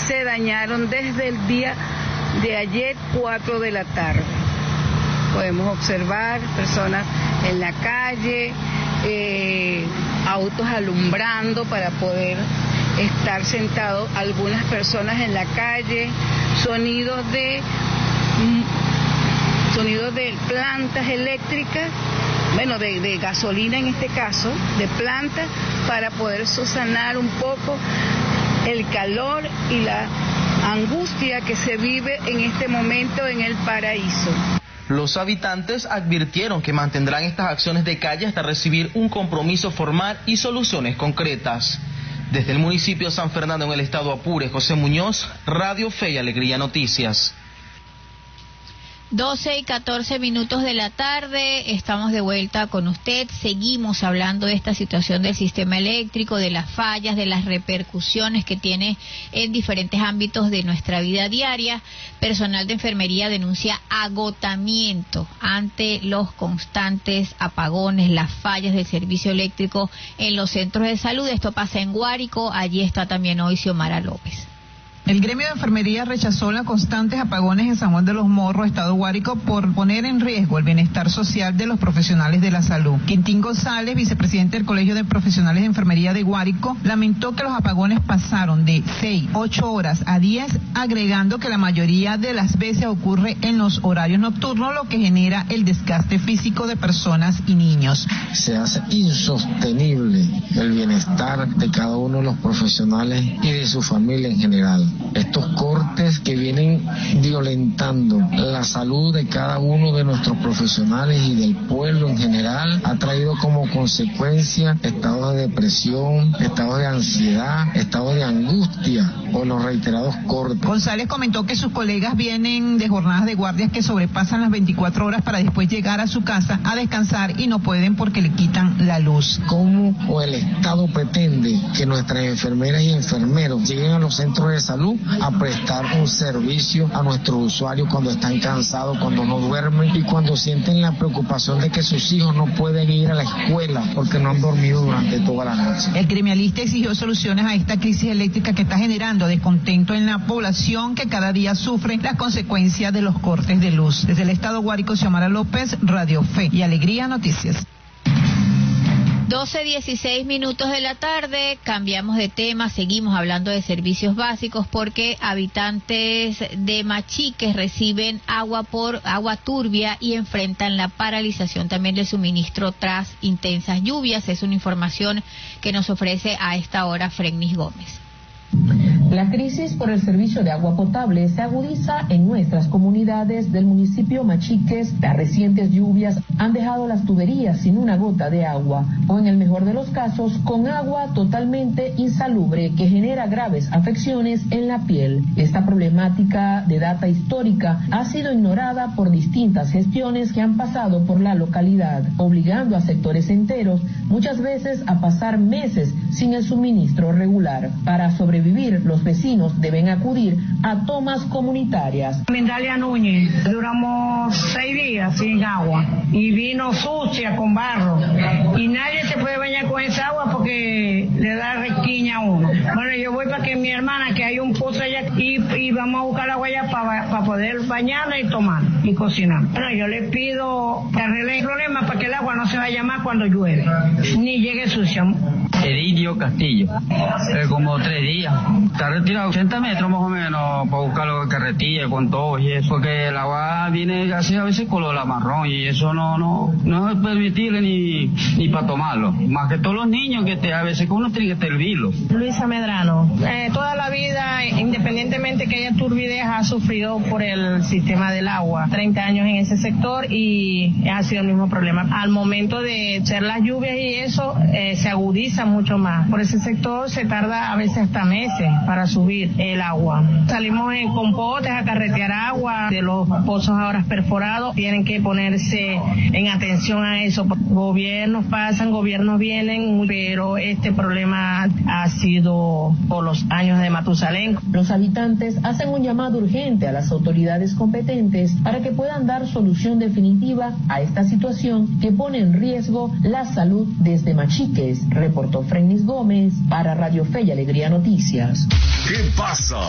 se dañaron desde el día de ayer, 4 de la tarde. Podemos observar personas en la calle, autos alumbrando para poder estar sentados algunas personas en la calle, sonidos de plantas eléctricas, bueno, de gasolina en este caso, de plantas, para poder subsanar un poco el calor y la angustia que se vive en este momento en el Paraíso. Los habitantes advirtieron que mantendrán estas acciones de calle hasta recibir un compromiso formal y soluciones concretas. Desde el municipio de San Fernando, en el estado Apure, José Muñoz, Radio Fe y Alegría Noticias. 12:14 de la tarde, estamos de vuelta con usted. Seguimos hablando de esta situación del sistema eléctrico, de las fallas, de las repercusiones que tiene en diferentes ámbitos de nuestra vida diaria. Personal de enfermería denuncia agotamiento ante los constantes apagones, las fallas del servicio eléctrico en los centros de salud. Esto pasa en Guárico, allí está también hoy Xiomara López. El gremio de enfermería rechazó los constantes apagones en San Juan de los Morros, estado Guárico, por poner en riesgo el bienestar social de los profesionales de la salud. Quintín González, vicepresidente del Colegio de Profesionales de Enfermería de Guárico, lamentó que los apagones pasaron de 6, 8 horas a 10, agregando que la mayoría de las veces ocurre en los horarios nocturnos, lo que genera el desgaste físico de personas y niños. Se hace insostenible el bienestar de cada uno de los profesionales y de su familia en general. Estos cortes que vienen violentando la salud de cada uno de nuestros profesionales y del pueblo en general ha traído como consecuencia estados de depresión, estados de ansiedad, estados de angustia por los reiterados cortes. González comentó que sus colegas vienen de jornadas de guardias que sobrepasan las 24 horas para después llegar a su casa a descansar y no pueden porque le quitan la luz. ¿Cómo el Estado pretende que nuestras enfermeras y enfermeros lleguen a los centros de salud a prestar un servicio a nuestros usuarios cuando están cansados, cuando no duermen y cuando sienten la preocupación de que sus hijos no pueden ir a la escuela porque no han dormido durante toda la noche? El gremialista exigió soluciones a esta crisis eléctrica que está generando descontento en la población que cada día sufre las consecuencias de los cortes de luz. Desde el estado Guárico, Xiomara López, Radio Fe y Alegría Noticias. 12:16 de la tarde, cambiamos de tema, seguimos hablando de servicios básicos porque habitantes de Machiques reciben agua turbia y enfrentan la paralización también del suministro tras intensas lluvias. Es una información que nos ofrece a esta hora Fregnis Gómez. La crisis por el servicio de agua potable se agudiza en nuestras comunidades del municipio Machiques. Las recientes lluvias han dejado las tuberías sin una gota de agua, o en el mejor de los casos, con agua totalmente insalubre que genera graves afecciones en la piel. Esta problemática de data histórica ha sido ignorada por distintas gestiones que han pasado por la localidad, obligando a sectores enteros muchas veces a pasar meses sin el suministro regular. Para sobrevivir, los vecinos deben acudir a tomas comunitarias. Mindalia Núñez, duramos 6 días sin agua y vino sucia con barro y nadie se puede bañar con esa agua porque le da resquiña a uno. Bueno, yo voy para que mi hermana, que hay un pozo allá, y vamos a buscar agua allá para poder bañarla y tomar y cocinar. Bueno, yo le pido que arregle el problema para que el agua no se vaya más cuando llueve, ni llegue sucia. Edidio Castillo, como 3 días. Está retirado 80 metros más o menos para buscar los carretillas con todo y eso, porque el agua viene así a veces color marrón y eso no es permitible ni para tomarlo. Más que todos los niños que a veces uno tiene que servirlo. Luisa Medrano, toda la vida, independientemente que haya turbidez, ha sufrido por el sistema del agua. 30 años en ese sector y ha sido el mismo problema. Al momento de ser las lluvias y eso, se agudiza mucho más. Por ese sector se tarda a veces hasta meses para subir el agua. Salimos con potes a carretear agua de los pozos ahora perforados. Tienen que ponerse en atención a eso. Gobiernos pasan, gobiernos vienen, pero este problema ha sido por los años de Matusalén. Los habitantes hacen un llamado urgente a las autoridades competentes para que puedan dar solución definitiva a esta situación que pone en riesgo la salud desde Machiques. Reportó Fregnis Gómez para Radio Fe y Alegría Noticias. ¿Qué pasa